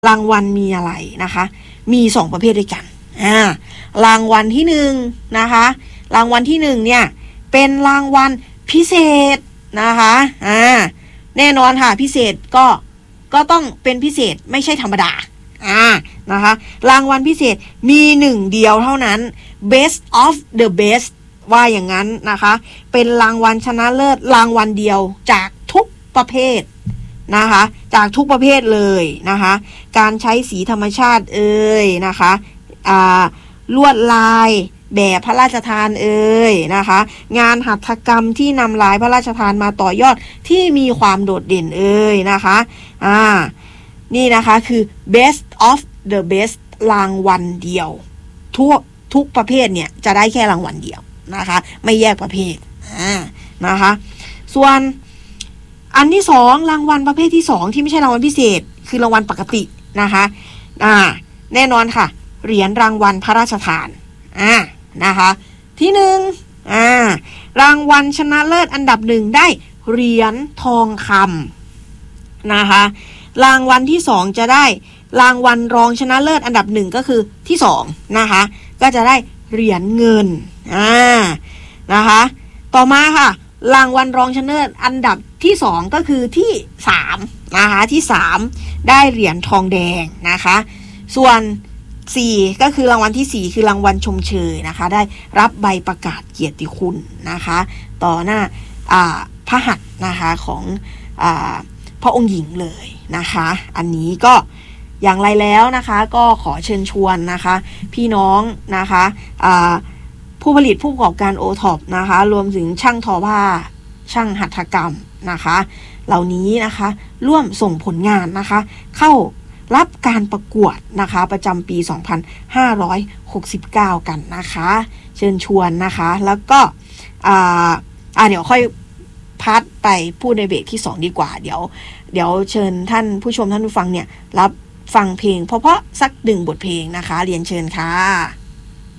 รางวัลมีอะไรนะคะมี2ประเภทด้วยกันรางวัลที่1นะคะรางวัลที่1เนี่ยเป็นรางวัลพิเศษนะคะแน่นอนค่ะพิเศษก็ต้องเป็นพิเศษไม่ใช่ธรรมดานะคะรางวัลพิเศษมี1เดียวเท่านั้น best of the best ว่าอย่างนั้นนะคะเป็นรางวัลชนะเลิศรางวัลเดียวจากทุกประเภทนะคะจากทุกประเภทเลยนะคะการใช้สีธรรมชาตินะคะลวดลายแบบพระราชทานนะคะงานหัตถกรรมที่นำลายพระราชทานมาต่อยอดที่มีความโดดเด่นนะคะนี่นะคะคือ best of the best รางวัลเดียวทุกประเภทเนี่ยจะได้แค่รางวัลเดียวนะคะไม่แยกประเภทนะคะส่วนอันที่2รางวัลประเภทที่2ที่ไม่ใช่รางวัลพิเศษคือรางวัลปกตินะคะแน่นอนค่ะเหรียญรางวัลพระราชทานนะคะที่1รางวัลชนะเลิศอันดับ1ได้เหรียญทองคำนะคะรางวัลที่2จะได้รางวัลรองชนะเลิศอันดับ1ก็คือที่2นะคะก็จะได้เหรียญเงินนะคะต่อมาค่ะรางวัลรองชนะเลิศอันดับที่2ก็คือที่3นะคะที่3ได้เหรียญทองแดงนะคะส่วน4ก็คือรางวัลที่4คือรางวัลชมเชยนะคะได้รับใบประกาศเกียรติคุณนะคะต่อหน้าพระหัตถ์นะคะของพระองค์หญิงเลยนะคะอันนี้ก็อย่างไรแล้วนะคะก็ขอเชิญชวนนะคะพี่น้องนะคะผู้ผลิตผู้ประกอบการ OTOP นะคะรวมถึงช่างทอผ้าช่างหัตถกรรมนะคะเหล่านี้นะคะร่วมส่งผลงานนะคะเข้ารับการประกวดนะคะประจำปี 2569 กันนะคะเชิญชวนนะคะแล้วก็เดี๋ยวค่อยพัดไปพูดในเบรกที่2ดีกว่าเดี๋ยวเชิญท่านผู้ชมท่านผู้ฟังเนี่ยรับฟังเพลงเพราะสัก1บทเพลงนะคะเรียนเชิญค่ะ